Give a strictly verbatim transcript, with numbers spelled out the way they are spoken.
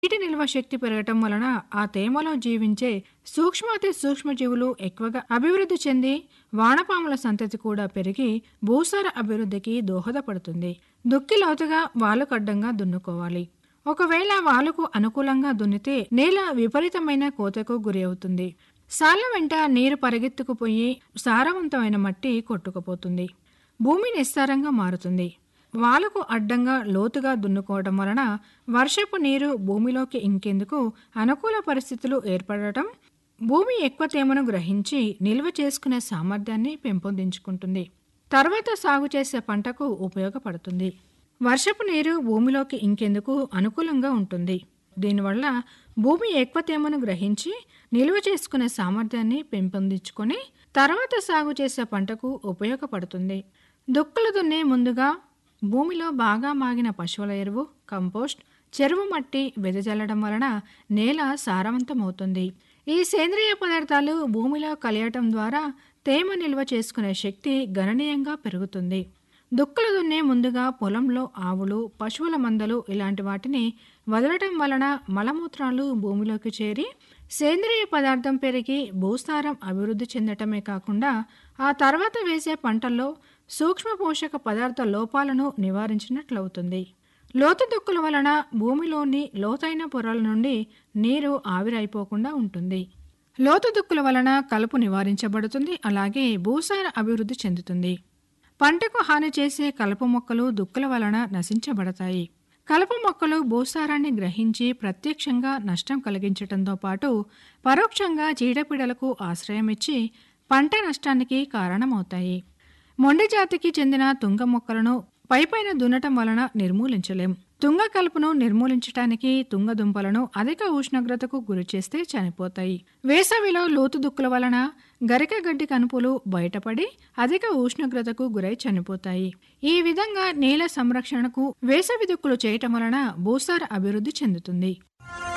నీటి నిల్వ శక్తి పెరగటం వలన ఆ తేమలో జీవించే సూక్ష్మాతి సూక్ష్మజీవులు ఎక్కువగా అభివృద్ధి చెంది వానపాముల సంతతి కూడా పెరిగి భూసార అభివృద్ధికి దోహదపడుతుంది. దుక్కి లోతుగా వాలుకడ్డంగా దున్నుకోవాలి. ఒకవేళ వాలుకు అనుకూలంగా దున్నితే నేల విపరీతమైన కోతకు గురి అవుతుంది. సాళ్ల వెంట నీరు పరిగెత్తుకుపోయి సారవంతమైన మట్టి కొట్టుకుపోతుంది. భూమి నిస్సారంగా మారుతుంది. వాలుకు అడ్డంగా లోతుగా దున్నుకోవడం వలన వర్షపు నీరు భూమిలోకి ఇంకేందుకు అనుకూల పరిస్థితులు ఏర్పడటం, భూమి ఎక్కువ తేమను గ్రహించి నిల్వ చేసుకునే సామర్థ్యాన్ని పెంపొందించుకుంటుంది. తర్వాత సాగు చేసే పంటకు ఉపయోగపడుతుంది. వర్షపు నీరు భూమిలోకి ఇంకేందుకు అనుకూలంగా ఉంటుంది. దీనివల్ల భూమి ఎక్కువ తేమను గ్రహించి నిల్వ చేసుకునే సామర్థ్యాన్ని పెంపొందించుకొని తర్వాత సాగు చేసే పంటకు ఉపయోగపడుతుంది. దుక్కులు దున్నే ముందుగా భూమిలో బాగా మాగిన పశువుల ఎరువు, కంపోస్ట్, చెరువు మట్టి వెదజల్లడం వలన నేల సారవంతమవుతుంది. ఈ సేంద్రియ పదార్థాలు భూమిలో కలియటం ద్వారా తేమ నిల్వ చేసుకునే శక్తి గణనీయంగా పెరుగుతుంది. దుక్కులు దున్నే ముందుగా పొలంలో ఆవులు, పశువుల మందలు ఇలాంటి వాటిని వదలటం వలన మలమూత్రాలు భూమిలోకి చేరి సేంద్రియ పదార్థం పెరిగి భూసారం అభివృద్ధి చెందటమే కాకుండా ఆ తర్వాత వేసే పంటల్లో సూక్ష్మ పోషక పదార్థ లోపాలను నివారించినట్లవుతుంది. లోతు దుక్కుల వలన భూమిలోని లోతైన పొరల నుండి నీరు ఆవిరైపోకుండా ఉంటుంది. లోతు దుక్కుల వలన కలుపు నివారించబడుతుంది. అలాగే భూసార అభివృద్ధి చెందుతుంది. పంటకు హాని చేసే కలుపు మొక్కలు దుక్కుల వలన నశించబడతాయి. కలుపు మొక్కలు భూసారాన్ని గ్రహించి ప్రత్యక్షంగా నష్టం కలిగించడంతో పాటు పరోక్షంగా చీడపీడలకు ఆశ్రయమిచ్చి పంట నష్టానికి కారణమవుతాయి. మొండి జాతికి చెందిన తుంగ మొక్కలను పైపైన దున్నటం వలన నిర్మూలించలేం. తుంగ కలుపును నిర్మూలించటానికి తుంగ దుంపలను అధిక ఉష్ణోగ్రతకు గురిచేస్తే చనిపోతాయి. వేసవిలో లోతు దుక్కుల వలన గరిక గడ్డి కనుపులు బయటపడి అధిక ఉష్ణోగ్రతకు గురై చనిపోతాయి. ఈ విధంగా నేల సంరక్షణకు వేసవి దుక్కులు చేయటం వలన భూసార అభివృద్ధి చెందుతుంది.